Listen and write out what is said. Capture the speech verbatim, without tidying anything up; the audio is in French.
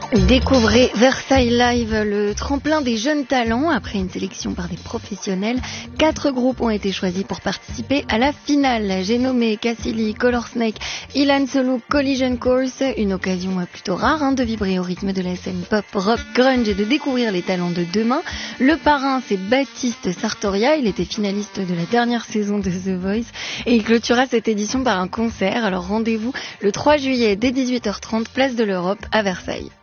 Découvrez Versailles Live, le tremplin des jeunes talents. Après une sélection par des professionnels, quatre groupes ont été choisis pour participer à la finale. J'ai nommé Cassili, Color Snake, Ilan Solu, Collision Course. Une occasion plutôt rare hein, de vibrer au rythme de la scène pop, rock, grunge et de découvrir les talents de demain. Le parrain, c'est Baptiste Sartoria. Il était finaliste de la dernière saison de The Voice et il clôturera cette édition par un concert. Alors rendez-vous le trois juillet dès dix-huit heures trente, place de l'Europe à Versailles.